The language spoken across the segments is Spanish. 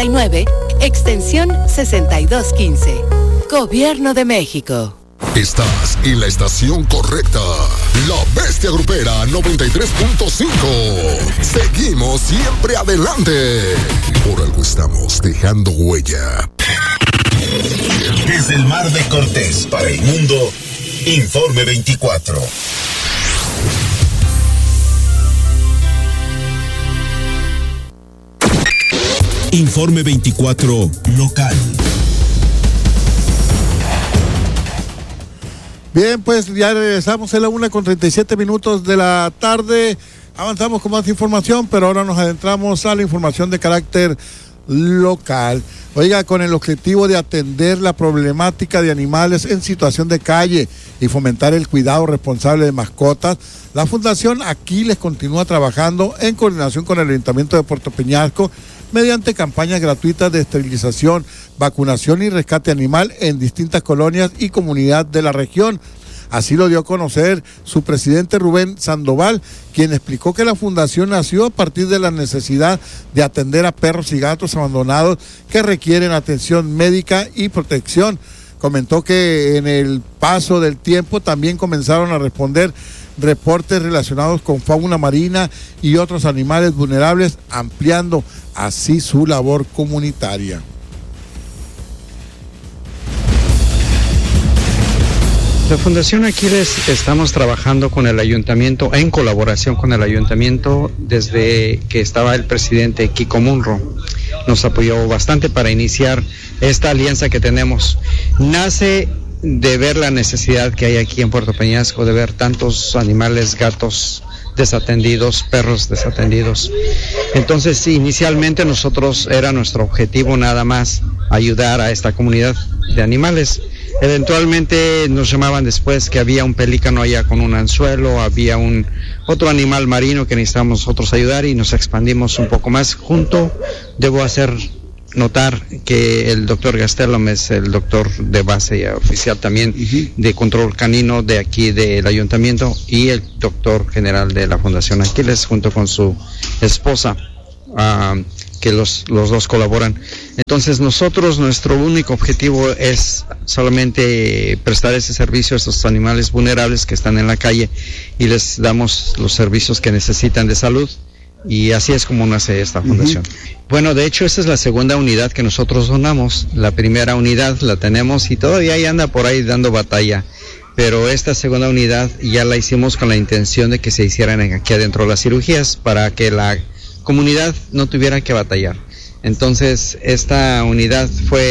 69, extensión 6215. Gobierno de México. Estás en la estación correcta. La Bestia Grupera 93.5. Seguimos siempre adelante. Por algo estamos dejando huella. Desde el Mar de Cortés para el mundo, Informe 24. Informe 24 local. Bien, pues ya regresamos a la 1:37 de la tarde. Avanzamos con más información, pero ahora nos adentramos a la información de carácter local. Oiga, con el objetivo de atender la problemática de animales en situación de calle y fomentar el cuidado responsable de mascotas, la Fundación Aquiles continúa trabajando en coordinación con el Ayuntamiento de Puerto Peñasco mediante campañas gratuitas de esterilización, vacunación y rescate animal en distintas colonias y comunidades de la región. Así lo dio a conocer su presidente Rubén Sandoval, quien explicó que la fundación nació a partir de la necesidad de atender a perros y gatos abandonados que requieren atención médica y protección. Comentó que en el paso del tiempo también comenzaron a responder reportes relacionados con fauna marina y otros animales vulnerables, ampliando así su labor comunitaria. La Fundación Aquiles estamos trabajando con el ayuntamiento, en colaboración con el ayuntamiento, desde que estaba el presidente Kiko Munro. Nos apoyó bastante para iniciar esta alianza que tenemos. Nace de ver la necesidad que hay aquí en Puerto Peñasco, de ver tantos animales, gatos desatendidos, perros desatendidos. Entonces, inicialmente era nuestro objetivo nada más ayudar a esta comunidad de animales. Eventualmente nos llamaban después que había un pelícano allá con un anzuelo, había otro animal marino que necesitábamos nosotros ayudar y nos expandimos un poco más. Debo hacer notar que el doctor Gastelum es el doctor de base y oficial también de control canino de aquí del ayuntamiento, y el doctor general de la Fundación Aquiles junto con su esposa, que los dos colaboran. Entonces nuestro único objetivo es solamente prestar ese servicio a estos animales vulnerables que están en la calle y les damos los servicios que necesitan de salud. Y así es como nace esta fundación. Bueno, de hecho, esta es la segunda unidad que nosotros donamos. La primera unidad la tenemos y todavía ahí anda por ahí dando batalla. Pero esta segunda unidad ya la hicimos con la intención de que se hicieran aquí adentro las cirugías para que la comunidad no tuviera que batallar. Entonces, esta unidad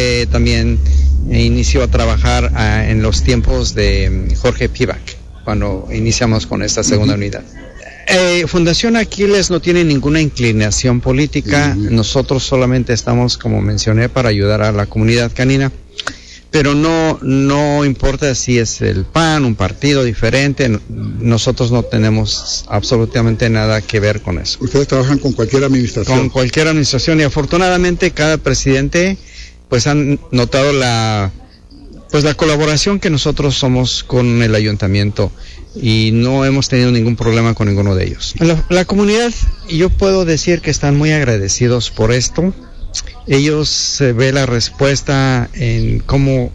inició a trabajar en los tiempos de Jorge Pivac, cuando iniciamos con esta segunda unidad. Fundación Aquiles no tiene ninguna inclinación política. Nosotros solamente estamos, como mencioné, para ayudar a la comunidad canina, pero no importa si es el PAN, un partido diferente, nosotros no tenemos absolutamente nada que ver con eso. ¿Ustedes trabajan con cualquier administración? Con cualquier administración, y afortunadamente cada presidente pues han notado la colaboración que nosotros somos con el ayuntamiento, y no hemos tenido ningún problema con ninguno de ellos. La comunidad, yo puedo decir que están muy agradecidos por esto. Ellos se ve la respuesta en cómo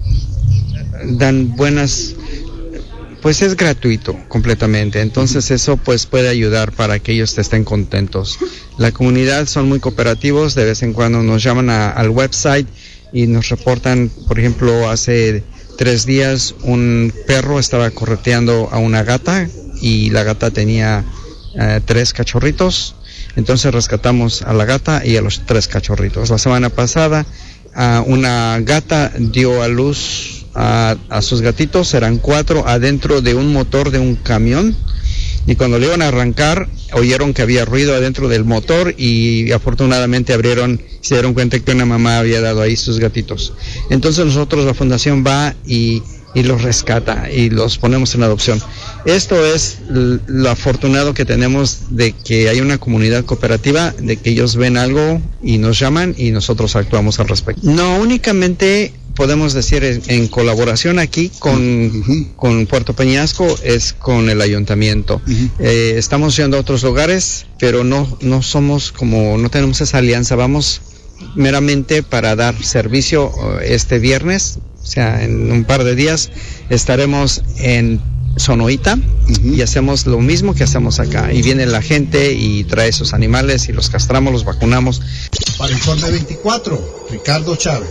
dan buenas, pues es gratuito completamente, entonces eso pues puede ayudar para que ellos estén contentos. La comunidad son muy cooperativos, de vez en cuando nos llaman al website y nos reportan, por ejemplo, hace 3 días un perro estaba correteando a una gata y la gata tenía 3 cachorritos. Entonces rescatamos a la gata y a los 3 cachorritos. La semana pasada una gata dio a luz a sus gatitos, eran 4 adentro de un motor de un camión, y cuando le iban a arrancar oyeron que había ruido adentro del motor y afortunadamente se dieron cuenta que una mamá había dado ahí sus gatitos. Entonces nosotros, la fundación va y los rescata y los ponemos en adopción. Esto es lo afortunado que tenemos, de que hay una comunidad cooperativa, de que ellos ven algo y nos llaman y nosotros actuamos al respecto. No únicamente podemos decir en colaboración aquí con Puerto Peñasco, es con el ayuntamiento. Estamos yendo a otros lugares, pero no somos no tenemos esa alianza, vamos meramente para dar servicio este viernes, o sea, en un par de días estaremos en Sonoita y hacemos lo mismo que hacemos acá. Y viene la gente y trae sus animales y los castramos, los vacunamos. Para Informe 24, Ricardo Chávez.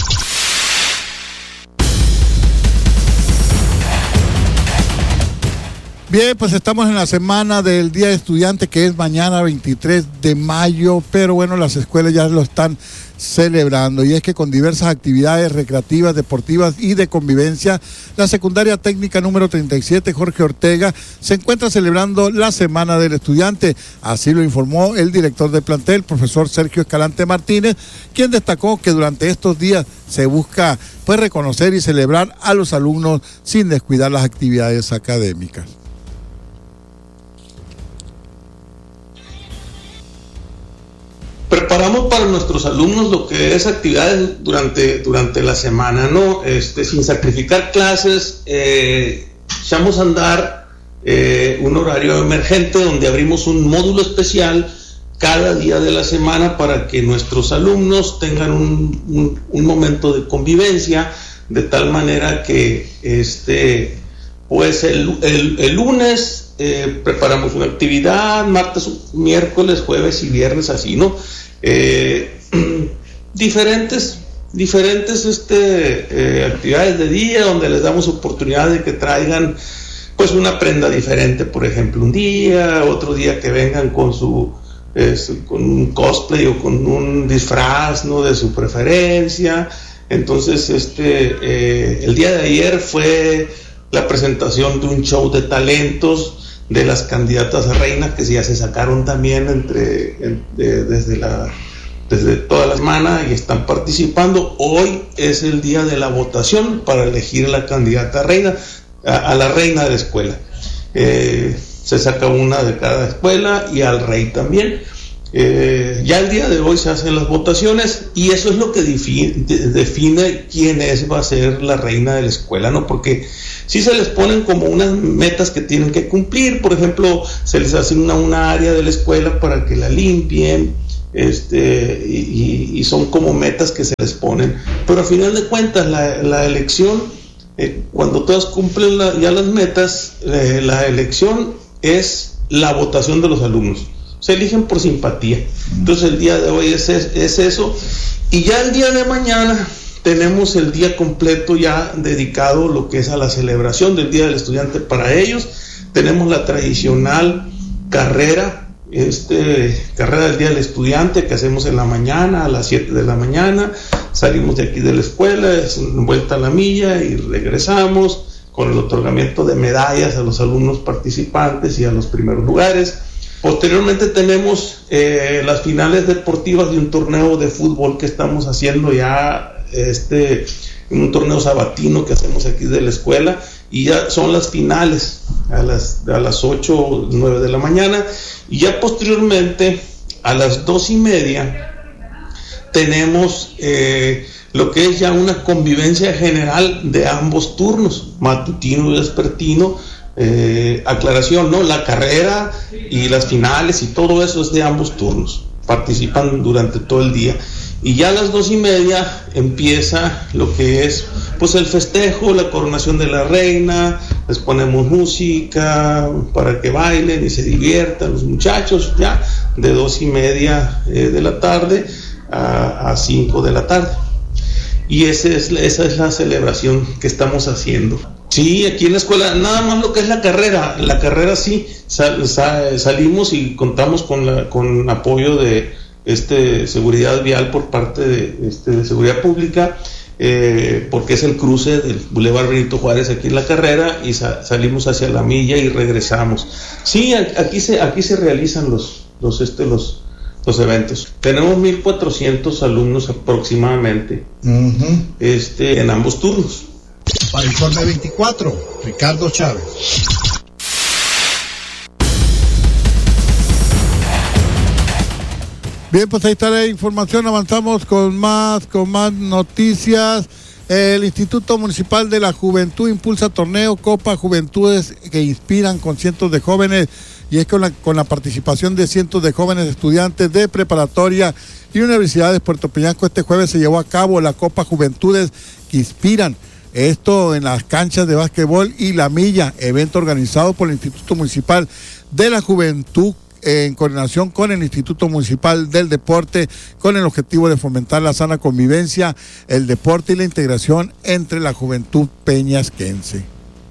Bien, pues estamos en la semana del Día de Estudiante, que es mañana 23 de mayo, pero bueno, las escuelas ya lo están celebrando, y es que con diversas actividades recreativas, deportivas y de convivencia, la secundaria técnica número 37 Jorge Ortega se encuentra celebrando la Semana del Estudiante. Así lo informó el director de plantel, profesor Sergio Escalante Martínez, quien destacó que durante estos días se busca pues reconocer y celebrar a los alumnos sin descuidar las actividades académicas. Preparamos para nuestros alumnos lo que es actividades durante la semana, ¿no? Sin sacrificar clases, echamos a andar un horario emergente donde abrimos un módulo especial cada día de la semana para que nuestros alumnos tengan un momento de convivencia, de tal manera que pues el lunes preparamos una actividad, martes, miércoles, jueves y viernes, así, ¿no? Diferentes actividades de día donde les damos oportunidad de que traigan pues una prenda diferente, por ejemplo, un día, otro día que vengan con con un cosplay o con un disfraz, ¿no?, de su preferencia. Entonces, el día de ayer fue la presentación de un show de talentos de las candidatas a reina, que ya se sacaron también desde toda la semana y están participando. Hoy es el día de la votación para elegir a la candidata a reina, a la reina de la escuela. Se saca una de cada escuela y al rey también. Ya el día de hoy se hacen las votaciones y eso es lo que define quién va a ser la reina de la escuela, ¿no? Porque si se les ponen como unas metas que tienen que cumplir, por ejemplo, se les asigna una área de la escuela para que la limpien, y son como metas que se les ponen, pero a final de cuentas la elección, cuando todas cumplen ya las metas, la elección es la votación de los alumnos. Se eligen por simpatía. Entonces el día de hoy es eso, y ya el día de mañana tenemos el día completo ya dedicado lo que es a la celebración del Día del Estudiante para ellos. Tenemos la tradicional carrera del Día del Estudiante que hacemos en la mañana, a las 7 de la mañana, salimos de aquí de la escuela, es vuelta a la milla y regresamos con el otorgamiento de medallas a los alumnos participantes y a los primeros lugares. Posteriormente tenemos las finales deportivas de un torneo de fútbol que estamos haciendo ya, un torneo sabatino que hacemos aquí de la escuela, y ya son las finales a las 8 o 9 de la mañana, y ya posteriormente a las 2:30 tenemos lo que es ya una convivencia general de ambos turnos, matutino y vespertino. Aclaración, ¿no? La carrera y las finales y todo eso es de ambos turnos, participan durante todo el día, y ya a las 2:30 empieza lo que es pues el festejo, la coronación de la reina, les ponemos música para que bailen y se diviertan los muchachos, ya de 2:30 de la tarde a 5 de la tarde, y esa es la celebración que estamos haciendo. Sí, aquí en la escuela, nada más lo que es la carrera sí, salimos y contamos con apoyo de seguridad vial por parte de seguridad pública, porque es el cruce del Boulevard Benito Juárez aquí en la carrera, y salimos hacia la milla y regresamos. Sí, aquí se realizan los eventos. Tenemos 1,400 alumnos aproximadamente, en ambos turnos. Para Informe 24, Ricardo Chávez. Bien, pues ahí está la información. Avanzamos con más noticias. El Instituto Municipal de la Juventud impulsa torneo Copa Juventudes que inspiran con cientos de jóvenes, y es con la participación de cientos de jóvenes estudiantes de preparatoria y Universidades Puerto Peñasco. Este jueves se llevó a cabo la Copa Juventudes que Inspiran. Esto en las canchas de básquetbol y la milla, evento organizado por el Instituto Municipal de la Juventud en coordinación con el Instituto Municipal del Deporte, con el objetivo de fomentar la sana convivencia, el deporte y la integración entre la juventud peñasquense.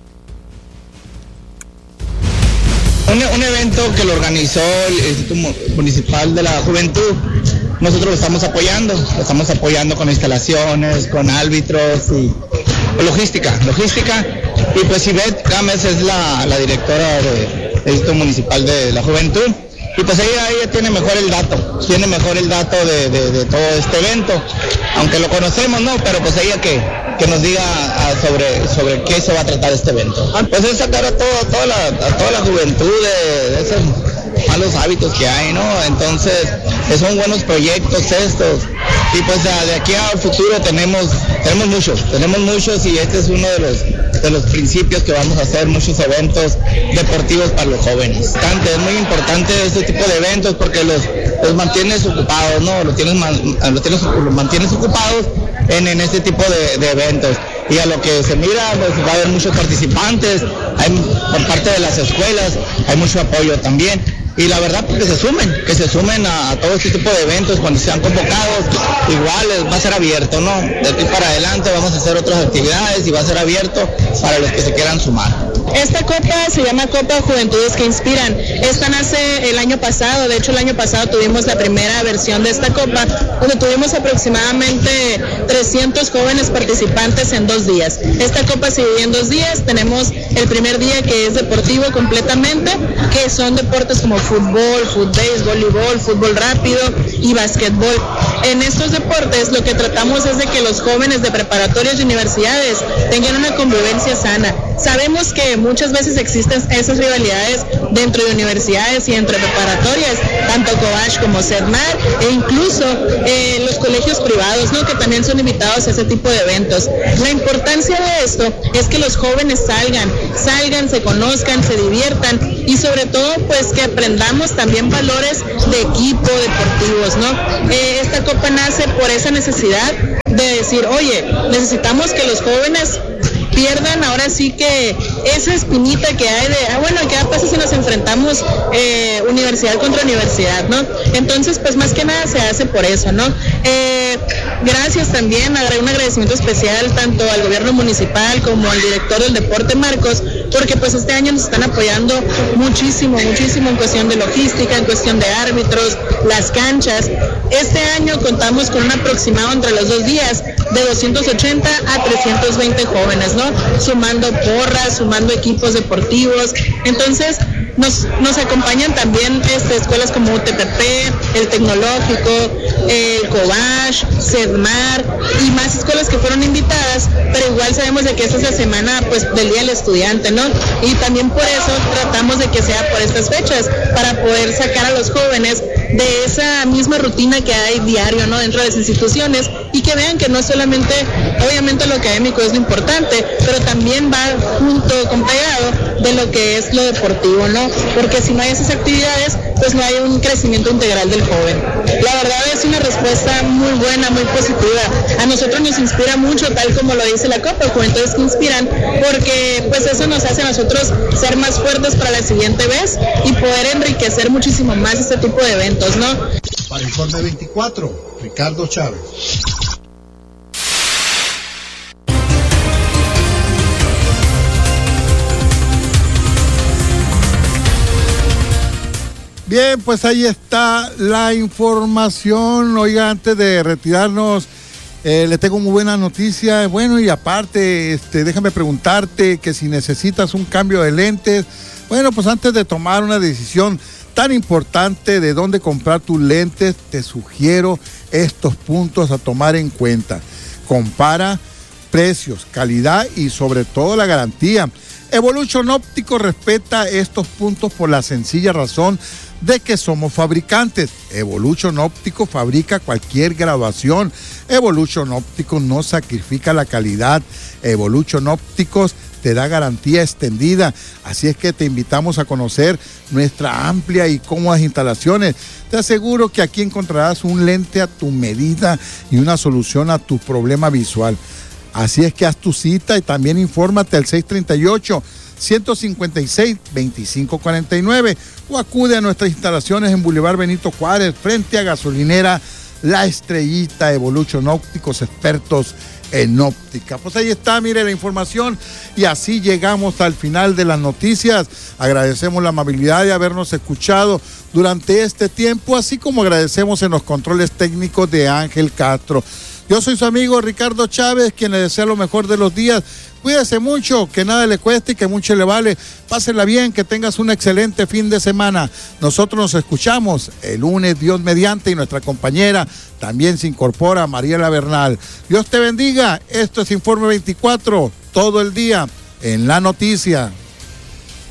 Un evento que lo organizó el Instituto Municipal de la Juventud. Nosotros lo estamos apoyando con instalaciones, con árbitros y logística. Y pues Ivette Gámez es la directora del Instituto Municipal de la Juventud. Y pues ella tiene mejor el dato de todo este evento, aunque lo conocemos, ¿no? Pero pues ella que nos diga sobre qué se va a tratar este evento. Pues es sacar a toda la juventud de esos malos hábitos que hay, ¿no? Entonces, son buenos proyectos estos. Y pues de aquí al futuro tenemos muchos y este es uno de los principios que vamos a hacer, muchos eventos deportivos para los jóvenes. Es muy importante este tipo de eventos porque los mantienes ocupados, ¿no? Los mantienes ocupados en este tipo de eventos. Y a lo que se mira, pues va a haber muchos participantes, por parte de las escuelas, hay mucho apoyo también. Y la verdad, pues que se sumen a todo este tipo de eventos cuando sean convocados. Igual va a ser abierto, ¿no? De aquí para adelante vamos a hacer otras actividades y va a ser abierto para los que se quieran sumar. Esta copa se llama Copa Juventudes que Inspiran. Esta nace el año pasado, de hecho el año pasado tuvimos la primera versión de esta copa, donde tuvimos aproximadamente 300 jóvenes participantes en 2 días. Esta copa se divide en 2 días, tenemos el primer día que es deportivo completamente, que son deportes como fútbol, fútbol, voleibol, fútbol rápido y básquetbol. En estos deportes lo que tratamos es de que los jóvenes de preparatorias y universidades tengan una convivencia sana. Sabemos que muchas veces existen esas rivalidades dentro de universidades y entre preparatorias, tanto Cobach como CEDMAR e incluso los colegios privados, ¿no? Que también son invitados a ese tipo de eventos. La importancia de esto es que los jóvenes salgan, se conozcan, se diviertan y sobre todo pues que aprendamos también valores de equipo, deportivos, ¿no? Esta copa nace por esa necesidad de decir, oye, necesitamos que los jóvenes pierdan ahora sí que esa espinita que hay de, ¿qué pasa si nos enfrentamos universidad contra universidad, ¿no? Entonces, pues más que nada se hace por eso, ¿no? Gracias también, un agradecimiento especial tanto al gobierno municipal como al director del deporte, Marcos, porque pues este año nos están apoyando muchísimo en cuestión de logística, en cuestión de árbitros, las canchas. Este año contamos con un aproximado entre los 2 días de 280 a 320 jóvenes, ¿no? Sumando porras, sumando equipos deportivos. Entonces, nos acompañan también escuelas como UTPP, el Tecnológico, el Cobach, CEDMAR y más escuelas que fueron invitadas, pero igual sabemos de que esta es la semana pues del Día del Estudiante, ¿no? Y también por eso tratamos de que sea por estas fechas, para poder sacar a los jóvenes de esa misma rutina que hay diario, ¿no? Dentro de las instituciones y que vean que no solamente, obviamente lo académico es lo importante, pero también va junto con pegado de lo que es lo deportivo, ¿no? Porque si no hay esas actividades, pues no hay un crecimiento integral del joven. La verdad es una respuesta muy buena, muy positiva. A nosotros nos inspira mucho, tal como lo dice la Copa Juventudes que Inspiran, porque pues eso nos hace a nosotros ser más fuertes para la siguiente vez y poder enriquecer muchísimo más este tipo de eventos, ¿no? Para Informe 24, Ricardo Chávez. Bien, pues ahí está la información. Oiga, antes de retirarnos, le tengo muy buena noticia. Bueno, y aparte, déjame preguntarte que si necesitas un cambio de lentes, bueno, pues antes de tomar una decisión tan importante de dónde comprar tus lentes, te sugiero estos puntos a tomar en cuenta. Compara precios, calidad y sobre todo la garantía. Evolution Óptico respeta estos puntos por la sencilla razón de que somos fabricantes. Evolution Óptico fabrica cualquier graduación. Evolution Óptico no sacrifica la calidad. Evolution Ópticos te te da garantía extendida. Así es que te invitamos a conocer nuestra amplia y cómodas instalaciones. Te aseguro que aquí encontrarás un lente a tu medida y una solución a tu problema visual. Así es que haz tu cita y también infórmate al 638-156-2549 o acude a nuestras instalaciones en Boulevard Benito Juárez, frente a Gasolinera La Estrellita. Evolution Ópticos, expertos en óptica. Pues ahí está, mire la información, y así llegamos al final de las noticias. Agradecemos la amabilidad de habernos escuchado durante este tiempo, así como agradecemos en los controles técnicos de Ángel Castro. Yo soy su amigo Ricardo Chávez, quien le desea lo mejor de los días. Cuídese mucho, que nada le cueste y que mucho le vale. Pásela bien, que tengas un excelente fin de semana. Nosotros nos escuchamos el lunes, Dios mediante, y nuestra compañera también se incorpora, Mariela Bernal. Dios te bendiga. Esto es Informe 24, todo el día en la noticia.